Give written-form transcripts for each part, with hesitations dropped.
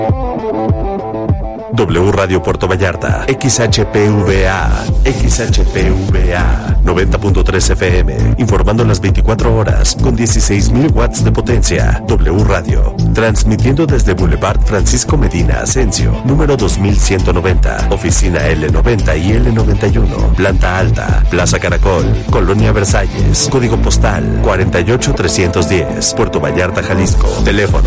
W Radio Puerto Vallarta, XHPVA 90.3 FM, informando las 24 horas con 16,000 watts de potencia. W Radio, transmitiendo desde Boulevard Francisco Medina Asensio, número 2190, oficina L90 y L91, planta alta, Plaza Caracol, Colonia Versalles, código postal 48310, Puerto Vallarta, Jalisco, teléfono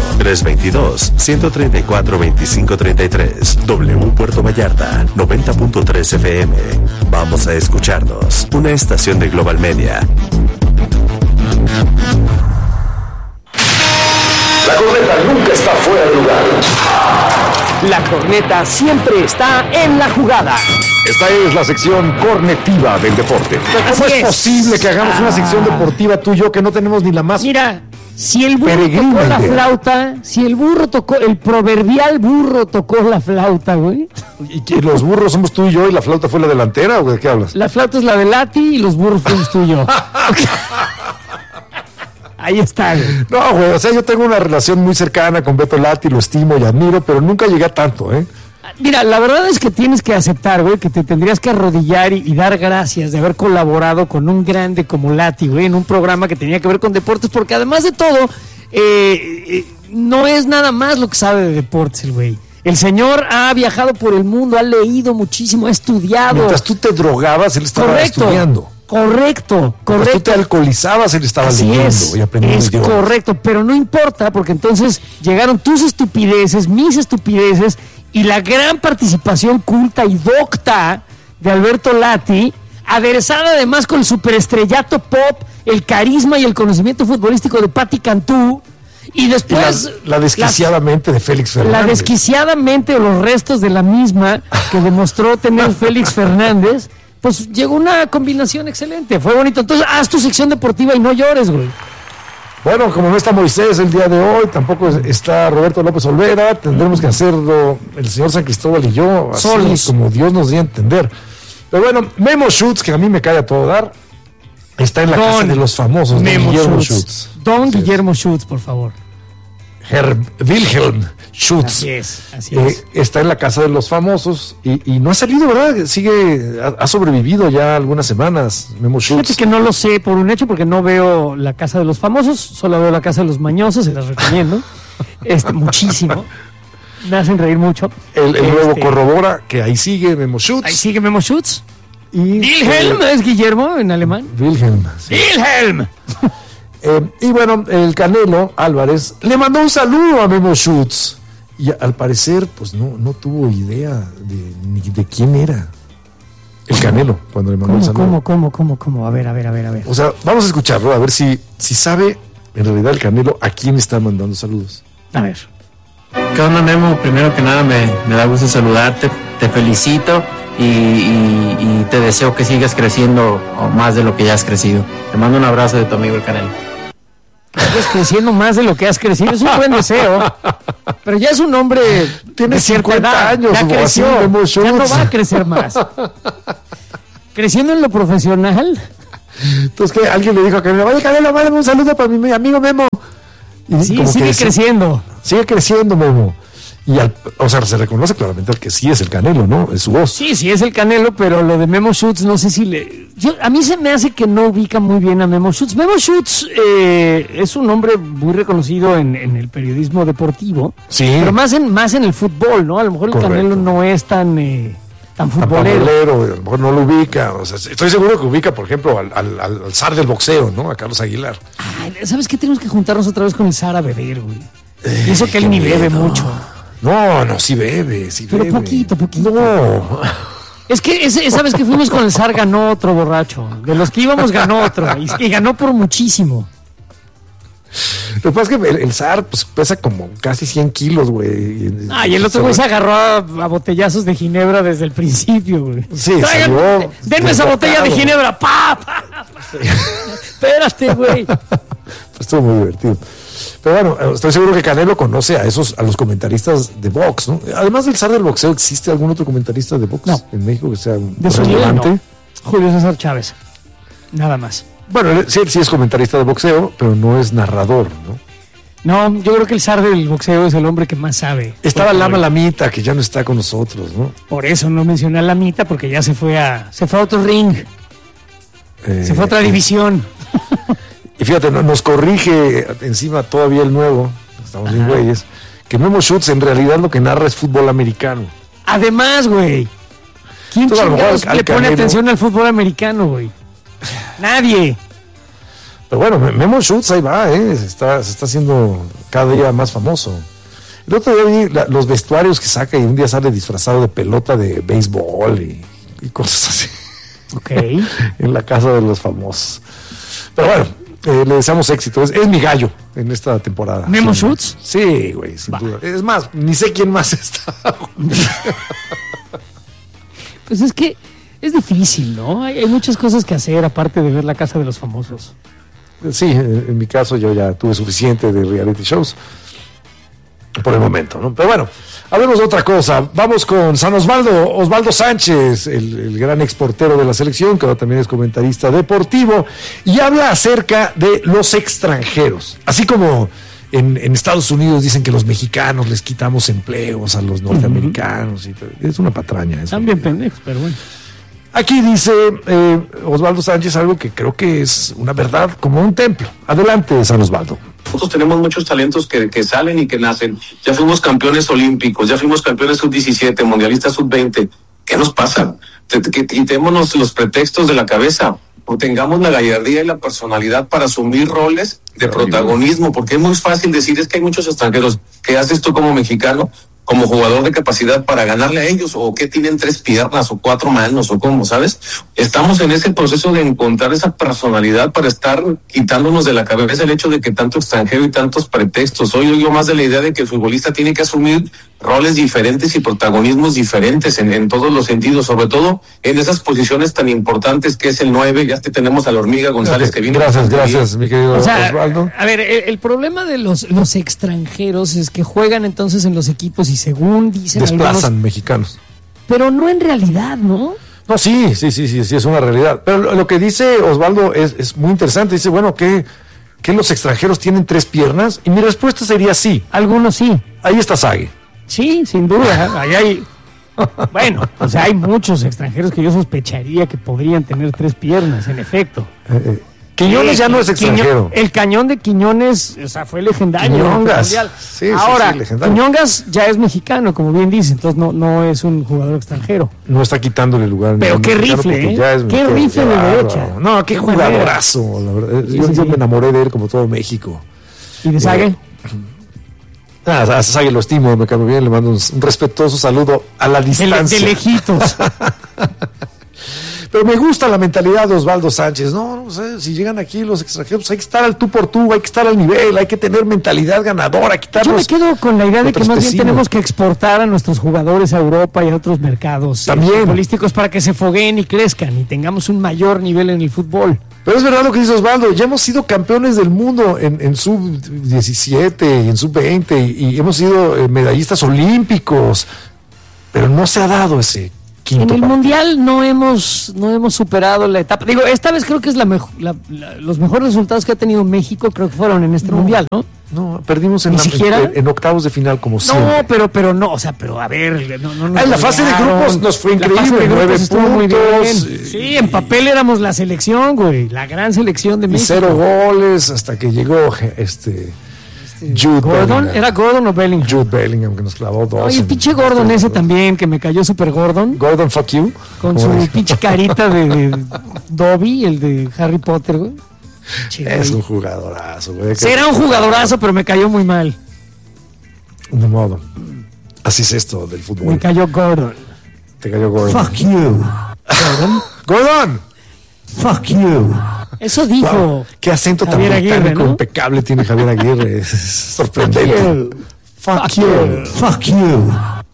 322-134-2533. W Puerto Vallarta, 90.3 FM. Vamos a escucharnos. Una estación de Global Media. La corneta nunca está fuera de lugar. La corneta siempre está en la jugada. Esta es la sección cornetiva del deporte. ¿Cómo es posible que hagamos una sección deportiva tú y yo que no tenemos ni la más? Mira, si el burro tocó la flauta, el proverbial burro tocó la flauta, güey. ¿Y que los burros somos tú y yo y la flauta fue la delantera o de qué hablas? La flauta es la de Lati y los burros fuimos tú y yo. Ahí está, güey. No, güey, o sea, yo tengo una relación muy cercana con Beto Lati, lo estimo y admiro, pero nunca llegué a tanto, ¿eh? Mira, la verdad es que tienes que aceptar, güey, que te tendrías que arrodillar y dar gracias de haber colaborado con un grande como Lati, güey, en un programa que tenía que ver con deportes, porque además de todo, no es nada más lo que sabe de deportes el güey. El señor ha viajado por el mundo, ha leído muchísimo, ha estudiado. Mientras tú te drogabas, él estaba estudiando. Correcto. Mientras tú te alcoholizabas, él estaba leyendo y aprendiendo idiomas. Correcto, pero no importa, porque entonces llegaron tus estupideces, mis estupideces, y la gran participación culta y docta de Alberto Lati, aderezada además con el superestrellato pop, el carisma y el conocimiento futbolístico de Pati Cantú, y después... Y la desquiciadamente de Félix Fernández. La desquiciadamente, o los restos de la misma que demostró tener Félix Fernández, pues llegó una combinación excelente, fue bonito. Entonces, haz tu sección deportiva y no llores, güey. Bueno, como no está Moisés el día de hoy, tampoco está Roberto López Olvera, tendremos que hacerlo el señor San Cristóbal y yo, así solos, como Dios nos dio a entender. Pero bueno, Memo Schutz, que a mí me cae a todo dar, está en la casa de los famosos, Memo Guillermo Schutz. Don Guillermo Schutz, por favor. Herr Wilhelm Schutz. Así es. Está en la casa de los famosos y no ha salido, ¿verdad? Ha sobrevivido ya algunas semanas, Memo Schutz. Fíjate que no lo sé por un hecho, porque no veo la casa de los famosos, solo veo la casa de los mañosos, se las recomiendo. Muchísimo. Me hacen reír mucho. El nuevo corrobora que ahí sigue Memo Schutz. Ahí sigue Memo Schutz. Wilhelm es Guillermo en alemán. Wilhelm. Sí. Wilhelm. Y bueno, el Canelo Álvarez le mandó un saludo a Memo Schutz y al parecer pues no tuvo idea ni de quién era el Canelo cuando le mandó el saludo. ¿Cómo? A ver. O sea, vamos a escucharlo, a ver si sabe en realidad el Canelo a quién está mandando saludos. A ver. ¿Qué onda, Memo? Primero que nada me da gusto saludarte, te felicito y te deseo que sigas creciendo más de lo que ya has crecido. Te mando un abrazo de tu amigo el Canelo. Estás creciendo más de lo que has crecido, es un buen deseo, pero ya es un hombre, tiene 50 años, ya creció, ya no va a crecer más. Creciendo en lo profesional. Entonces, ¿qué? Alguien le dijo a Canelo, oye, Canelo, mándame un saludo para mi amigo Memo. Y sí, sigue creciendo. Sigue creciendo, Memo. Y se reconoce claramente que sí es el Canelo, ¿no? Es su voz. Sí, es el Canelo, pero lo de Memo Schutz, no sé si a mí se me hace que no ubica muy bien a Memo Schutz. Memo Schutz es un hombre muy reconocido en el periodismo deportivo, sí, pero más en el fútbol, ¿no? A lo mejor el Canelo no es tan futbolero. A lo mejor no lo ubica. O sea, estoy seguro que ubica, por ejemplo, al zar del boxeo, ¿no? A Carlos Aguilar. Ay, ¿sabes qué? Tenemos que juntarnos otra vez con el zar a beber, güey. Y eso que él ni bebe mucho. No, sí bebe. Pero poquito. No. Es que esa vez que fuimos con el zar ganó otro borracho. De los que íbamos ganó otro. Y ganó por muchísimo. Lo que pasa es que el zar pues, pesa como casi 100 kilos, güey. Y el otro güey se agarró a botellazos de ginebra desde el principio, güey. Sí, salió. Denme esa botella de ginebra. ¡Pa! Sí. Espérate, güey. Pues estuvo muy divertido. Pero bueno, estoy seguro que Canelo conoce a los comentaristas de box, ¿no? Además del zar del boxeo, ¿existe algún otro comentarista de box en México que sea relevante? No. Julio César Chávez. Nada más. Bueno, sí es comentarista de boxeo, pero no es narrador, ¿no? No, yo creo que el zar del boxeo es el hombre que más sabe. Estaba Lama Lamita, que ya no está con nosotros, ¿no? Por eso no mencioné a Lamita, porque ya se fue a otro ring. Se fue a otra división. Y fíjate, nos corrige encima todavía el nuevo, estamos bien güeyes, que Memo Schutz en realidad lo que narra es fútbol americano. Además, güey. ¿Quién chingados le pone atención al fútbol americano, güey? Nadie. Pero bueno, Memo Schutz ahí va, se está haciendo cada día más famoso. El otro día vi los vestuarios que saca y un día sale disfrazado de pelota de béisbol y cosas así. Ok. En la casa de los famosos. Pero bueno, le deseamos éxito. Es mi gallo en esta temporada. ¿Memo Schutz? Sí, güey, sin duda. Es más, ni sé quién más está. Pues es que es difícil, ¿no? Hay muchas cosas que hacer aparte de ver la casa de los famosos. Sí, en mi caso yo ya tuve suficiente de reality shows por el momento, ¿no? Pero bueno, hablemos de otra cosa. Vamos con San Osvaldo Sánchez, el gran exportero de la selección, que ahora también es comentarista deportivo, y habla acerca de los extranjeros. Así como en Estados Unidos dicen que los mexicanos les quitamos empleos a los norteamericanos. Y es una patraña eso. Están bien pendejos, pero bueno. Aquí dice Osvaldo Sánchez algo que creo que es una verdad como un templo. Adelante, San Osvaldo. Nosotros tenemos muchos talentos que salen y que nacen. Ya fuimos campeones olímpicos, ya fuimos campeones sub-17, mundialistas sub-20. ¿Qué nos pasa? Quitémonos los pretextos de la cabeza. O tengamos la gallardía y la personalidad para asumir roles de protagonismo, porque es muy fácil decir, es que hay muchos extranjeros. ¿Qué haces tú como mexicano, como jugador de capacidad para ganarle a ellos? ¿O qué tienen 3 piernas o 4 manos o cómo, sabes? Estamos en ese proceso de encontrar esa personalidad para estar quitándonos de la cabeza el hecho de que tanto extranjero y tantos pretextos. Hoy yo más de la idea de que el futbolista tiene que asumir roles diferentes y protagonismos diferentes en todos los sentidos, sobre todo en esas posiciones tan importantes que es el 9, ya tenemos a la Hormiga González que viene. Gracias, mi querido Osvaldo. A ver, el problema de los extranjeros es que juegan entonces en los equipos y según dicen desplazan algunos, mexicanos. Pero no en realidad, ¿no? No, sí, es una realidad. Pero lo que dice Osvaldo es muy interesante. Dice, bueno, ¿qué los extranjeros tienen 3 piernas? Y mi respuesta sería sí. Algunos sí. Ahí está Sague. Sí, sin duda. Ahí hay... Bueno, o sea, hay muchos extranjeros que yo sospecharía que podrían tener 3 piernas, en efecto. Quiñones ya no es extranjero. El cañón de Quiñones, o sea, fue legendario. Quiñongas. Sí, ahora, legendario. Quiñongas ya es mexicano, como bien dice, entonces no es un jugador extranjero. No está quitándole lugar. Pero qué rifle, qué rifle de derecha. No, qué jugadorazo, la verdad. Yo me enamoré de él como todo México. ¿Y de Sague? A Sague lo estimo, me cae bien, le mando un respetuoso saludo a la distancia. De lejitos. Pero me gusta la mentalidad de Osvaldo Sánchez. No sé, si llegan aquí los extranjeros, hay que estar al tú por tú, hay que estar al nivel, hay que tener mentalidad ganadora, quitarnos. Yo me quedo con la idea de que más bien tenemos que exportar a nuestros jugadores a Europa y a otros mercados futbolísticos para que se fogueen y crezcan y tengamos un mayor nivel en el fútbol. Pero es verdad lo que dice Osvaldo, ya hemos sido campeones del mundo en sub-17 y en sub-20 y hemos sido medallistas olímpicos, pero no se ha dado ese quinto en el partido. Mundial no hemos superado la etapa. Digo, esta vez creo que es los mejores resultados que ha tenido México, creo que fueron en este Mundial, ¿no? No, perdimos en octavos de final como siempre. No, pero no, o sea, pero a ver, en la fase de grupos nos fue increíble, 9 puntos. Muy bien. Sí, en papel éramos la selección, güey, la gran selección de México. 0 goles hasta que llegó Jude Gordon, Bellingham. ¿Era Gordon o Bellingham? Jude Bellingham, que nos clavó 2. Oye, el pinche Gordon ese también, que me cayó súper Gordon. Gordon, fuck you. Con su pinche carita de Dobby, el de Harry Potter, güey. Es un jugadorazo, güey. Será un jugadorazo, pero me cayó muy mal. De modo. Así es esto del fútbol. Me cayó Gordon. Te cayó Gordon. Fuck you. Gordon. Gordon. Fuck you. Eso dijo. Wow, qué acento tan británico, ¿no? Impecable tiene Javier Aguirre. Es sorprendente. Fuck you. Fuck you.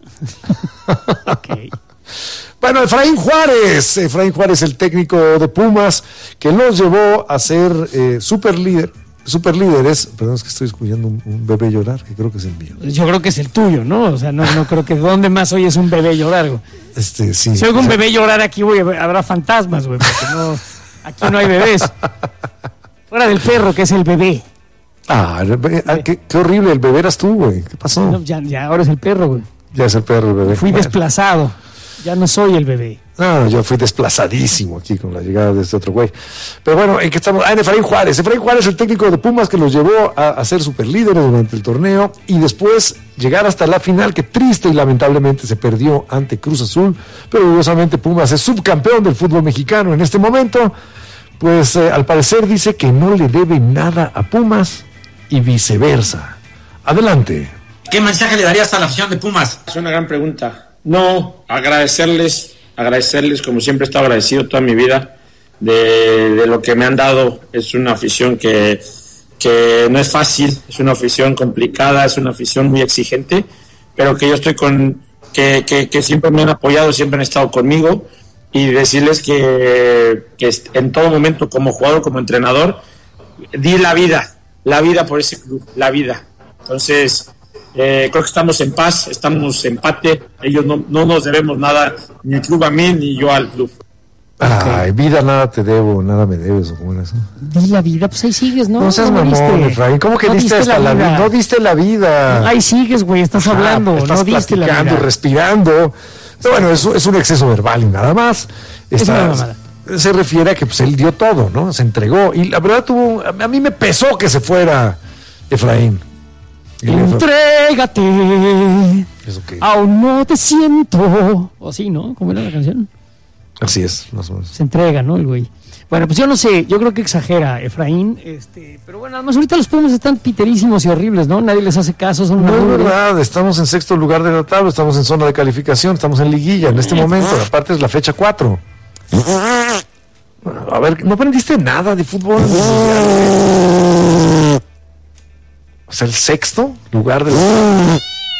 Okay. Bueno, Efraín Juárez, el técnico de Pumas, que los llevó a ser superlíderes. Perdón, es que estoy escuchando un bebé llorar, que creo que es el mío. Yo creo que es el tuyo, ¿no? O sea, no creo que ¿dónde más oyes un bebé llorar, güey? Sí. Si oigo un bebé llorar aquí, habrá fantasmas, güey, porque aquí no hay bebés. Fuera del perro, que es el bebé. Qué horrible, el bebé eras tú, güey. ¿Qué pasó? No, ya ahora es el perro, güey. Ya es el perro, el bebé. Fui desplazado. Ya no soy el bebé. No, yo fui desplazadísimo aquí con la llegada de este otro güey. Pero bueno, ¿en qué estamos? En Efraín Juárez. Efraín Juárez, el técnico de Pumas que los llevó a ser superlíderes durante el torneo y después llegar hasta la final, que triste y lamentablemente se perdió ante Cruz Azul. Pero curiosamente Pumas es subcampeón del fútbol mexicano en este momento. Pues al parecer dice que no le debe nada a Pumas y viceversa. Adelante. ¿Qué mensaje le darías a la afición de Pumas? Es una gran pregunta. No, agradecerles como siempre he estado agradecido toda mi vida de lo que me han dado. Es una afición que no es fácil, es una afición complicada, es una afición muy exigente, pero que yo estoy que siempre me han apoyado, siempre han estado conmigo, y decirles que en todo momento, como jugador, como entrenador, di la vida por ese club, la vida. Entonces creo que estamos en paz, estamos en empate. Ellos no nos debemos nada, ni el club a mí, ni yo al club. Ay, vida, nada te debo, nada me debes, o cómo era eso. Di la vida, pues ahí sigues, ¿no? No seas mamón, Efraín. ¿Cómo que no diste hasta la vida? No diste la vida. Ahí sigues, güey, estás hablando, estás no diste la vida. Respirando. Pero bueno, eso es un exceso verbal y nada más. Se refiere a que pues él dio todo, ¿no? Se entregó. Y la verdad a mí me pesó que se fuera Efraín. Entrégate. ¿Eso qué? Aún no te siento. O así, ¿no? ¿Cómo era la canción? Así es, más o menos. Se entrega, ¿no? El güey. Bueno, pues yo no sé, yo creo que exagera Efraín, pero bueno, además ahorita los Pumas están piterísimos y horribles, ¿no? Nadie les hace caso, son No es verdad, estamos en sexto lugar de la tabla, estamos en zona de calificación, estamos en liguilla en este momento, aparte es la fecha 4. A ver, ¿no aprendiste nada de fútbol? O sea, el sexto lugar de la...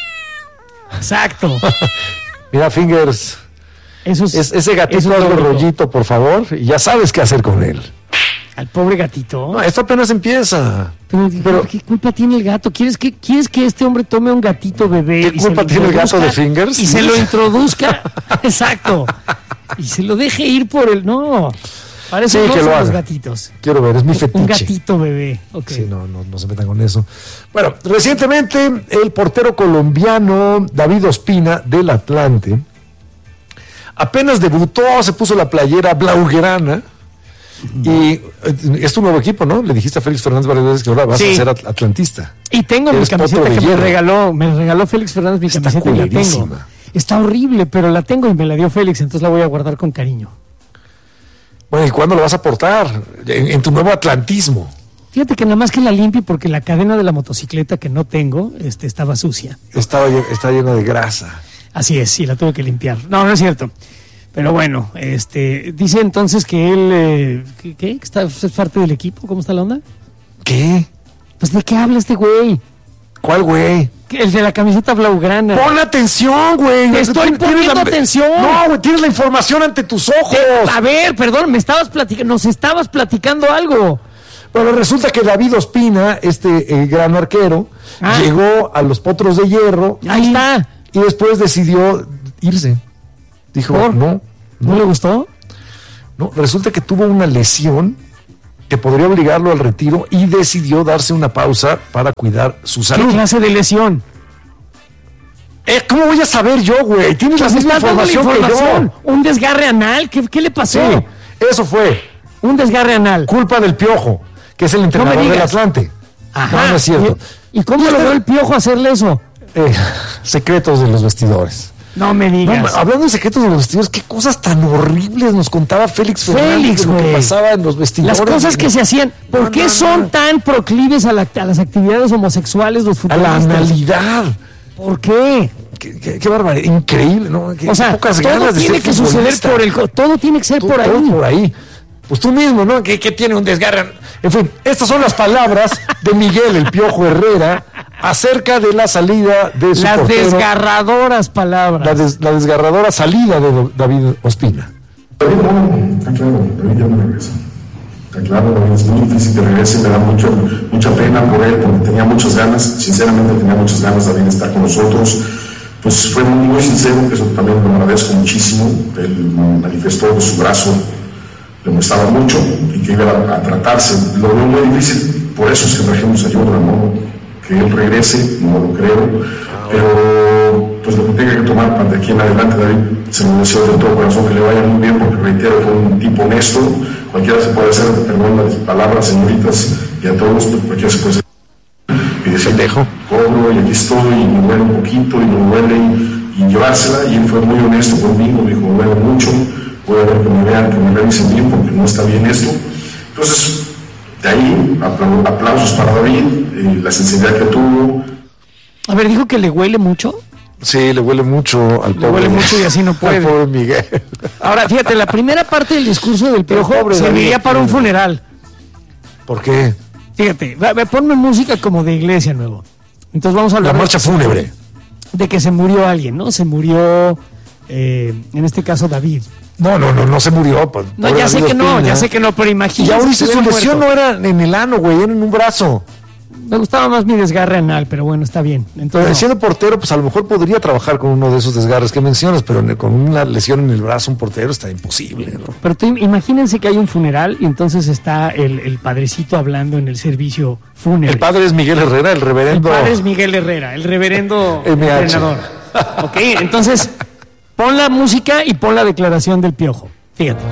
Exacto. Mira, Fingers... ese gatito hazlo rollito, por favor, y ya sabes qué hacer con él. Al pobre gatito. No, esto apenas empieza. Pero ¿qué culpa tiene el gato? ¿Quieres que este hombre tome un gatito bebé? ¿Qué culpa tiene el gato de Fingers? Y se lo introduzca. Exacto. Y se lo deje ir por el... No. Para eso no son los gatitos. Quiero ver, es mi fetiche. Un gatito bebé. Okay. Sí, no se metan con eso. Bueno, recientemente el portero colombiano David Ospina del Atlante apenas debutó, se puso la playera blaugrana y es tu nuevo equipo, ¿no? Le dijiste a Félix Fernández varias veces que ahora vas a ser atlantista. Y tengo mi camiseta que me regaló Félix Fernández, mi camiseta y la tengo. Está horrible, pero la tengo y me la dio Félix, entonces la voy a guardar con cariño. Bueno, ¿y cuándo lo vas a portar? En tu nuevo atlantismo. Fíjate que nada más que la limpie porque la cadena de la motocicleta que no tengo estaba sucia. Está llena de grasa. Así es, sí, la tuve que limpiar. No es cierto. Pero bueno, dice entonces que él, ¿qué? ¿Es parte del equipo? ¿Cómo está la onda? ¿Qué? Pues ¿de qué habla este güey? ¿Cuál güey? El de la camiseta blaugrana. ¡Pon atención, güey! ¡Te estoy poniendo atención! No, güey, tienes la información ante tus ojos. A ver, perdón, nos estabas platicando algo. Bueno, resulta que David Ospina, el gran arquero, llegó a los Potros de Hierro. Ahí está. Y después decidió irse. Dijo, ¿No le gustó? No, resulta que tuvo una lesión que podría obligarlo al retiro y decidió darse una pausa para cuidar su salud. ¿Qué clase de lesión? ¿Cómo voy a saber yo, güey? Tienes la misma información que yo. ¿Un desgarre anal? ¿Qué le pasó? Sí, eso fue. Un desgarre anal. Culpa del Piojo, que es el entrenador del Atlante. Ajá. No es cierto. ¿Y cómo logró el Piojo hacerle eso? Secretos de los vestidores. No me digas. No, hablando de secretos de los vestidores, qué cosas tan horribles nos contaba Félix Fernández de lo que pasaba en los vestidores. Las cosas que se hacían. ¿Por qué son tan proclives a las actividades homosexuales los futbolistas? A la analidad. ¿Por qué? Qué barbaridad. Increíble, ¿no? O sea, pocas ganas de ser futbolista. Todo tiene que ser por ahí. Todo por ahí. Pues tú mismo, ¿no? ¿Qué tiene un desgarre? En fin, estas son las palabras de Miguel el Piojo Herrera acerca de la salida de su portero. Las desgarradoras palabras. La desgarradora salida de David Ospina. Está claro, David ya no regresa. Está claro, es muy difícil que regrese, me da mucha pena por él, porque tenía muchas ganas, sinceramente tenía muchas ganas David de estar con nosotros. Pues fue muy sincero, eso también lo agradezco muchísimo. Él manifestó que su brazo le molestaba mucho y que iba a tratarse. Lo veo muy difícil por eso es que trajimos a Jordan, ¿no? Que él regrese, no lo creo, pero pues lo que tenga que tomar para de aquí en adelante, David, se lo deseo de todo corazón que le vaya muy bien, porque reitero, fue un tipo honesto, cualquiera se puede hacer, perdón las palabras, señoritas, y a todos, cualquiera se puede hacer. Y decir, cobro, y aquí estoy, y me duele un poquito, y me duele, y llevársela, y él fue muy honesto conmigo, me dijo, me duele mucho, voy a ver que me vean, que me revisen bien, porque no está bien esto. Entonces, de ahí, aplausos para David, la sinceridad que tuvo. A ver, dijo que le huele mucho. Sí, le huele mucho al pobre. Le huele mucho y así no puede. Al pobre Miguel. Ahora, fíjate, la primera parte del discurso del Piojo serviría para un funeral. ¿Por qué? Fíjate, ponme música como de iglesia nuevo. Entonces vamos a hablar. La marcha fúnebre. De que se murió alguien, ¿no? Se murió, en este caso, David. No se murió. No, ya sé que no, pero imagínate. Y ahorita su lesión no era en el ano, güey, era en un brazo. Me gustaba más mi desgarre anal, pero bueno, está bien. Entonces, siendo portero, pues a lo mejor podría trabajar con uno de esos desgarres que mencionas, pero con una lesión en el brazo un portero está imposible, ¿no? Pero imagínense que hay un funeral y entonces está el padrecito hablando en el servicio fúnebre. El padre es Miguel Herrera, el reverendo. El padre es Miguel Herrera, el reverendo entrenador. Ok, entonces pon la música y pon la declaración del Piojo. Fíjate.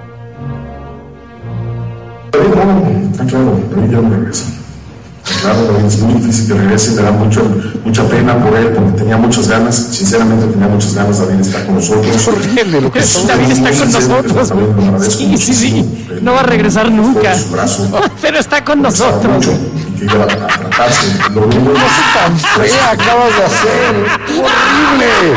Está claro, David ya no regresa. Claro, David, es muy difícil que regrese, me da mucha pena por él, porque tenía muchas ganas, sinceramente tenía muchas ganas. David está con nosotros. Horrible lo que David está con nosotros. Sí. No va a regresar nunca. Pero está con nosotros. Y que iba a tratarse. No es tan fea acabas de hacer. Horrible.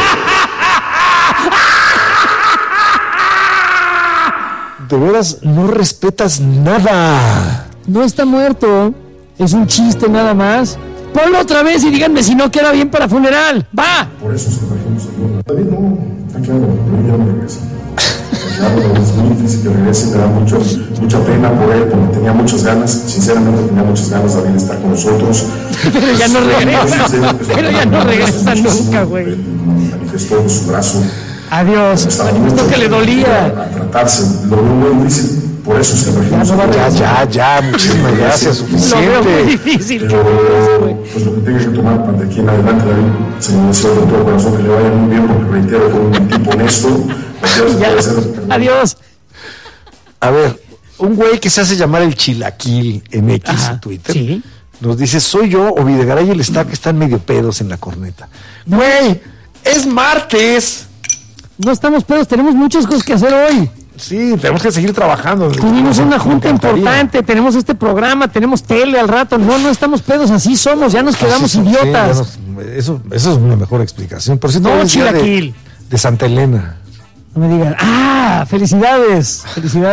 De veras, no respetas nada. No está muerto. Es un chiste nada más. Ponlo otra vez y díganme si no queda bien para funeral. ¡Va! Por eso es que trajimos a David. No, está claro, David ya no regresa. Claro, es muy difícil que regrese, me da mucha pena por él, porque tenía muchas ganas, sinceramente tenía muchas ganas. David estar con nosotros. Pero ya no regresa. Pero ya no regresa nunca, güey. Manifestó su brazo. Adiós. Manifestó que le dolía. A tratarse, lo veo muy difícil. Por eso es que trajimos ya, muchísimas gracias, suficiente. Lo veo muy difícil. Pues lo que tenga que tomar para de aquí en adelante, David, se lo deseo de todo corazón que le vaya muy bien, porque reitero, fue un tipo honesto. Adiós. A ver, un güey que se hace llamar el Chilaquil en X en Twitter, ¿sí? Nos dice, soy yo o Videgaray y el Stack que están medio pedos en la corneta. Güey, es martes. No estamos pedos, tenemos muchas cosas que hacer hoy. Sí, tenemos que seguir trabajando. Tuvimos una junta importante, tenemos este programa, tenemos tele al rato. No estamos pedos, así somos, ya nos quedamos idiotas. Eso es una mejor explicación. Por cierto, no, Chilaquil. De Santa Elena. No me digan, felicidades.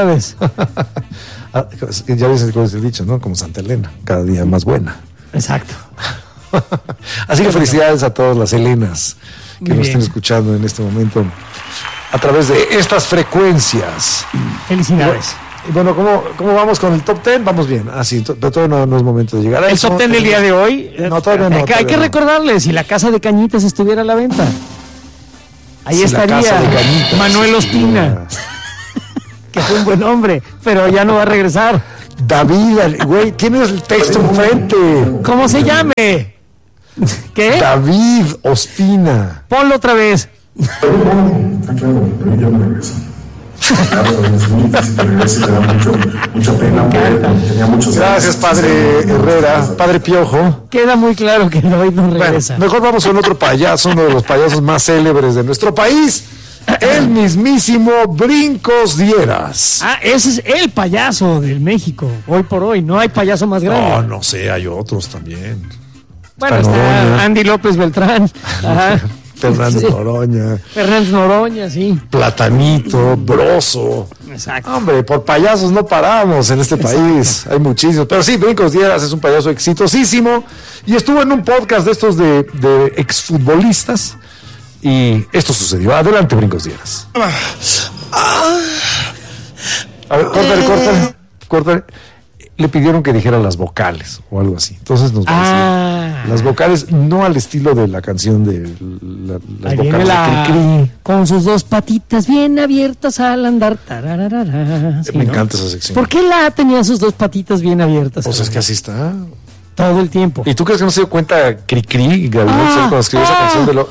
Ya ves el dicho, ¿no? Como Santa Elena, cada día más buena. Exacto. Así que felicidades a todas las Helenas que nos estén escuchando en este momento a través de estas frecuencias. Felicidades. Y bueno, ¿cómo vamos con el top 10? Vamos bien. Sí, pero todavía no es momento de llegar a eso. ¿El top 10 del día de hoy? No, todavía no. Hay que recordarles, si la casa de Cañitas estuviera a la venta, ahí estaría Manuel Ospina, que fue un buen hombre, pero ya no va a regresar. David, güey, tienes el texto enfrente. ¿Cómo se llame? ¿Qué? David Ospina. Ponlo otra vez. Está claro, David ya no regresa. Claro, es muy difícil que regrese, me da mucha pena por él, tenía muchas ganas. Gracias, padre Herrera, padre Piojo. Queda muy claro que David no regresa. Bueno, mejor vamos con otro payaso, uno de los payasos más célebres de nuestro país, el mismísimo Brincos Dieras. Ese es el payaso del México, hoy por hoy, no hay payaso más grande. No sé, hay otros también. Bueno, está Andy López Beltrán. Ajá. Fernández Noroña. Fernández Noroña, sí. Platanito, Broso. Exacto. Hombre, por payasos no paramos en este país. Hay muchísimos. Pero sí, Brincos Dieras es un payaso exitosísimo. Y estuvo en un podcast de estos de exfutbolistas. Y esto sucedió. Adelante, Brincos Dieras. A ver, córtale. le pidieron que dijera las vocales o algo así. Entonces nos va a decir las vocales, no al estilo de la canción de las vocales de Cricri. Con sus dos patitas bien abiertas al andar. Sí, me encanta esa sección. ¿Por qué la tenía sus dos patitas bien abiertas? Pues es que así está. Todo el tiempo. ¿Y tú crees que no se dio cuenta Cricri, Gabriel, cuando escribió esa canción de lo...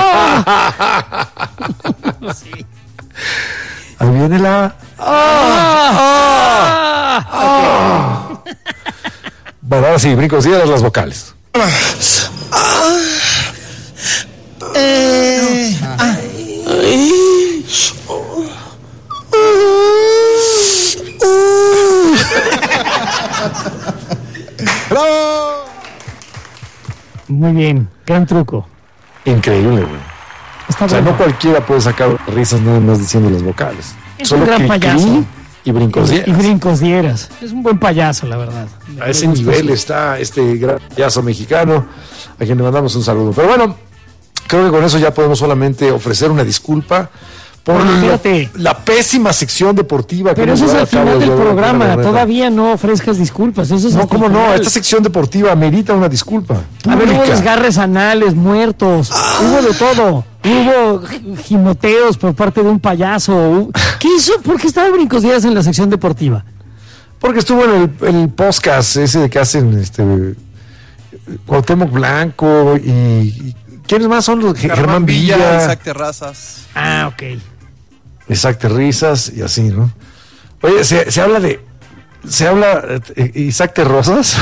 Sí. Ahí viene la... Bueno, ahora sí, brincos, días las vocales. ¡Bravo! Muy bien, gran truco. Increíble, güey. Está bueno. No cualquiera puede sacar risas nada más diciendo las vocales. Es solo un gran payaso. Y brincos dieras. Y brincos dieras. Es un buen payaso, la verdad. A ese nivel está este gran payaso mexicano, a quien le mandamos un saludo. Pero bueno, creo que con eso ya podemos solamente ofrecer una disculpa por la pésima sección deportiva. Pero eso es al final del programa, todavía no ofrezcas disculpas. Eso es ¿cómo no? Esta sección deportiva merita una disculpa. A ver, hubo desgarres anales, muertos, hubo de todo. Hubo gimoteos por parte de un payaso. ¿Qué hizo? ¿Por qué estaba Brincos Díaz en la sección deportiva? Porque estuvo en el podcast ese que hacen Cuauhtémoc Blanco y ¿quiénes más son los? Germán Villa, Isaac Terrazas. Ah, ok. Isaac Terrazas y así, ¿no? Oye, se habla Isaac Terrazas.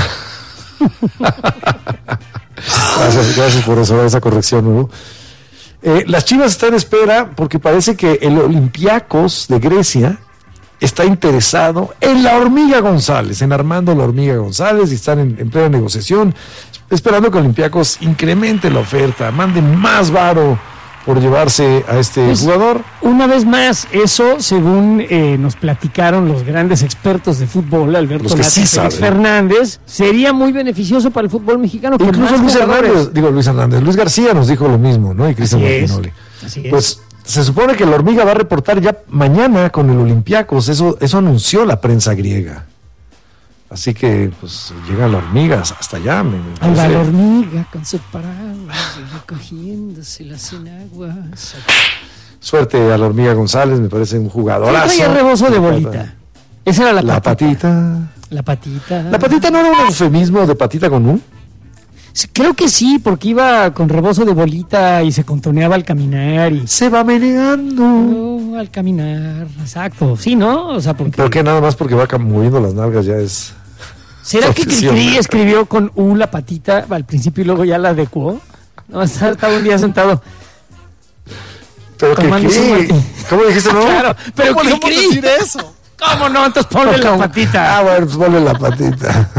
Gracias por esa corrección, ¿no? Las Chivas están en espera porque parece que el Olympiacos de Grecia está interesado en la Hormiga González, en Armando la Hormiga González, y están en plena negociación, esperando que Olympiacos incremente la oferta, mande más varo por llevarse a este jugador. Una vez más, eso según nos platicaron los grandes expertos de fútbol, Alberto Lati y Félix Fernández, sería muy beneficioso para el fútbol mexicano. Incluso Luis García nos dijo lo mismo, ¿no? Y Cristian Martinoli. Pues se supone que la Hormiga va a reportar ya mañana con el Olympiacos, eso anunció la prensa griega. Así que, pues, llegan las hormigas hasta allá. Ahí va la hormiga con su paraguas, recogiéndose las enaguas. Suerte a la Hormiga González, me parece un jugadorazo. Traía rebozo de bolita. Esa era la patita. La patita. ¿La patita no era un eufemismo de patita con U? Creo que sí, porque iba con rebozo de bolita y se contoneaba al caminar y... Se va meneando. Al caminar, exacto. Sí, ¿no? O sea, porque... ¿Pero qué? Nada más porque va moviendo las nalgas ya es... ¿Será que Cricri escribió con U la patita al principio y luego ya la adecuó? No, estaba un día sentado. ¿Pero qué? ¿Cómo dijiste no? Claro, pero ¿cómo no puedes decir eso? ¿Cómo no? Entonces ponle la patita. Ah, bueno, pues ponle la patita.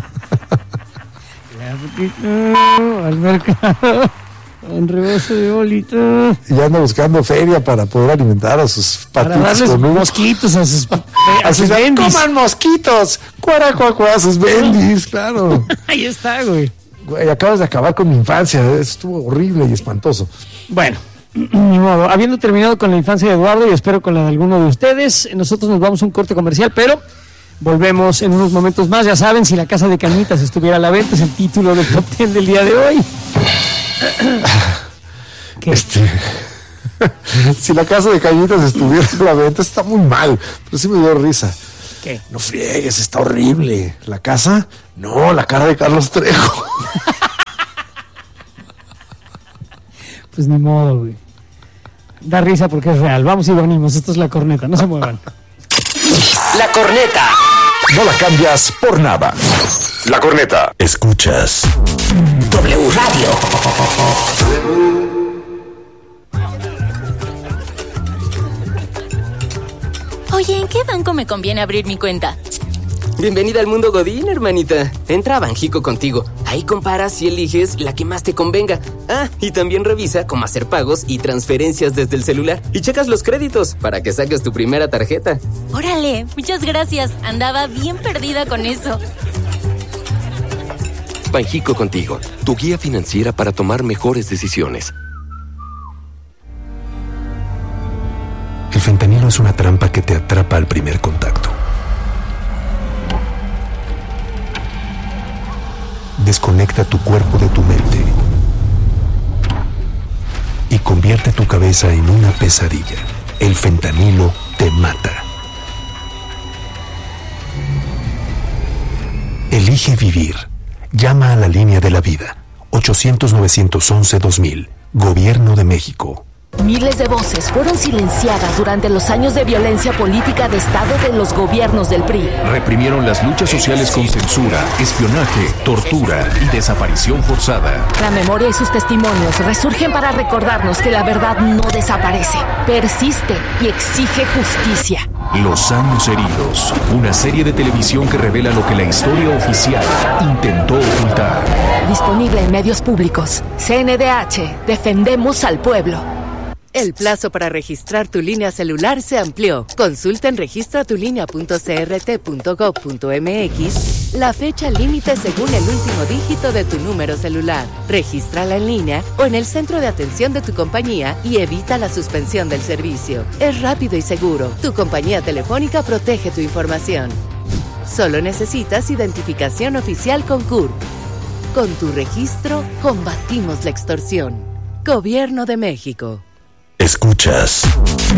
La patita al mercado. Un rebozo de bolita. Y ya anda buscando feria para poder alimentar a sus patitas. Para darles mosquitos a sus bendis. ¡Coman mosquitos! ¡Cuaracuacua! A sus bendis, claro. Ahí está, güey. Güey, acabas de acabar con mi infancia. Estuvo horrible y espantoso. Bueno, ni modo. Habiendo terminado con la infancia de Eduardo y espero con la de alguno de ustedes, nosotros nos vamos a un corte comercial, pero volvemos en unos momentos más. Ya saben, si la Casa de Cañitas estuviera a la venta, es el título del Top 10 del día de hoy. Si la Casa de Cañitas estuviera a la venta, está muy mal, pero sí me dio risa. ¿Qué? No friegues, está horrible. ¿La casa? No, la cara de Carlos Trejo. Pues ni modo, güey. Da risa porque es real. Vamos y venimos. Esto es La Corneta. No se muevan. La Corneta. No la cambias por nada. La Corneta. Escuchas W Radio. Oye, ¿en qué banco me conviene abrir mi cuenta? Bienvenida al mundo Godín, hermanita. Entra a Banjico Contigo. Ahí comparas y eliges la que más te convenga. Ah, y también revisa cómo hacer pagos y transferencias desde el celular. Y checas los créditos para que saques tu primera tarjeta. Órale, muchas gracias. Andaba bien perdida con eso. Banjico Contigo, tu guía financiera para tomar mejores decisiones. El fentanilo es una trampa que te atrapa al primer contacto. desconecta tu cuerpo de tu mente y convierte tu cabeza en una pesadilla. El fentanilo te mata. Elige vivir. Llama a la línea de la vida. 800-911-2000. Gobierno de México. Miles de voces fueron silenciadas durante los años de violencia política de Estado de los gobiernos del PRI. Reprimieron las luchas sociales con censura, espionaje, tortura y desaparición forzada. La memoria y sus testimonios resurgen para recordarnos que la verdad no desaparece, persiste y exige justicia. Los años heridos, una serie de televisión que revela lo que la historia oficial intentó ocultar. Disponible en medios públicos. CNDH, defendemos al pueblo. El plazo para registrar tu línea celular se amplió. Consulta en registratulinea.crt.gov.mx la fecha límite según el último dígito de tu número celular. Regístrala en línea o en el centro de atención de tu compañía y evita la suspensión del servicio. Es rápido y seguro. Tu compañía telefónica protege tu información. Solo necesitas identificación oficial con CURP. Con tu registro, combatimos la extorsión. Gobierno de México. Escuchas